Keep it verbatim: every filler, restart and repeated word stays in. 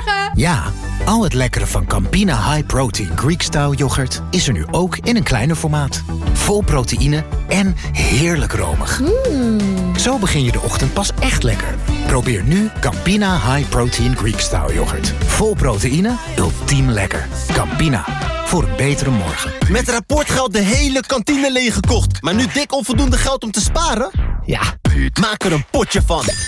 Goedemorgen. Ja, al het lekkere van Campina High Protein Greek Style yoghurt is er nu ook in een kleiner formaat. Vol proteïne en heerlijk romig. Mm. Zo begin je de ochtend pas echt lekker. Probeer nu Campina High Protein Greek Style yoghurt. Vol proteïne, ultiem lekker. Campina, voor een betere morgen. Met rapportgeld de hele kantine leeggekocht. Maar nu dik onvoldoende geld om te sparen? Ja, maak er een potje van.